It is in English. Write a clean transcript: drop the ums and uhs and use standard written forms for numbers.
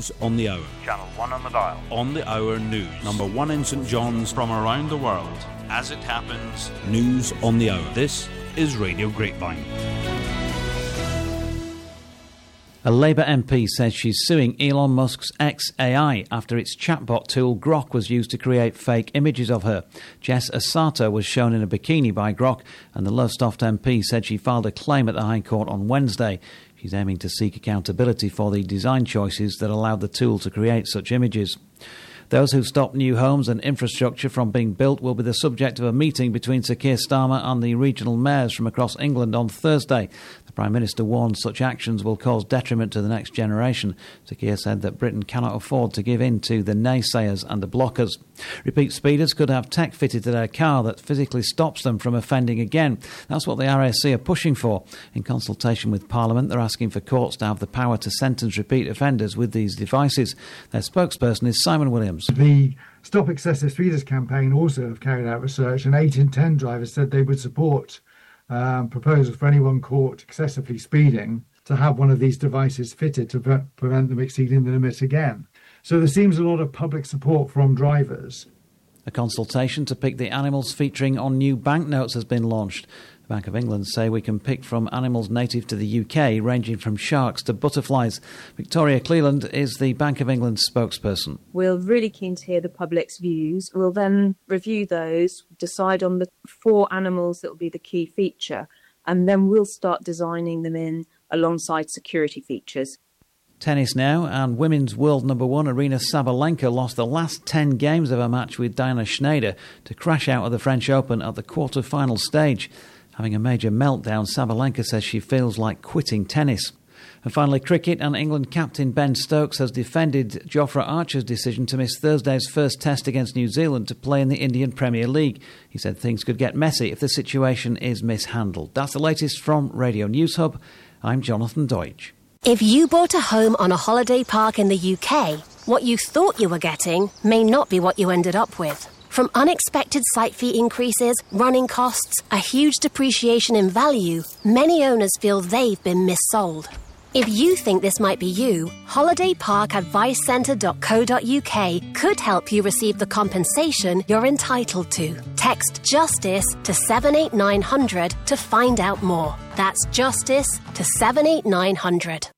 News on the Hour. Channel 1 on the dial. On the Hour News. Number 1 in St John's from around the world. As it happens, News on the Hour. This is Radio Grapevine. A Labour MP says she's suing Elon Musk's xAI after its chatbot tool Grok was used to create fake images of her. Jess Asato was shown in a bikini by Grok, and the Lowestoft MP said she filed a claim at the High Court on Wednesday. She's aiming to seek accountability for the design choices that allowed the tool to create such images. Those who stop new homes and infrastructure from being built will be the subject of a meeting between Sir Keir Starmer and the regional mayors from across England on Thursday. The Prime Minister warned such actions will cause detriment to the next generation. Sir Keir said that Britain cannot afford to give in to the naysayers and the blockers. Repeat speeders could have tech fitted to their car that physically stops them from offending again. That's what the RAC are pushing for. In consultation with Parliament, they're asking for courts to have the power to sentence repeat offenders with these devices. Their spokesperson is Simon Williams. The Stop Excessive Speeders campaign also have carried out research, and 8 in 10 drivers said they would support proposals for anyone caught excessively speeding to have one of these devices fitted to prevent them exceeding the limit again. So there seems a lot of public support from drivers. A consultation to pick the animals featuring on new banknotes has been launched. The Bank of England say we can pick from animals native to the UK, ranging from sharks to butterflies. Victoria Cleland is the Bank of England spokesperson. We're really keen to hear the public's views. We'll then review those, decide on the 4 animals that will be the key feature, and then we'll start designing them in alongside security features. Tennis now, and women's world number 1 Aryna Sabalenka lost the last 10 games of her match with Diana Schneider to crash out of the French Open at the quarter-final stage. Having a major meltdown, Sabalenka says she feels like quitting tennis. And finally, cricket, and England captain Ben Stokes has defended Jofra Archer's decision to miss Thursday's first test against New Zealand to play in the Indian Premier League. He said things could get messy if the situation is mishandled. That's the latest from Radio News Hub. I'm Jonathan Deutsch. If you bought a home on a holiday park in the UK, what you thought you were getting may not be what you ended up with. From unexpected site fee increases, running costs, a huge depreciation in value, many owners feel they've been missold. If you think this might be you, holidayparkadvicecentre.co.uk could help you receive the compensation you're entitled to. Text JUSTICE to 78900 to find out more. That's JUSTICE to 78900.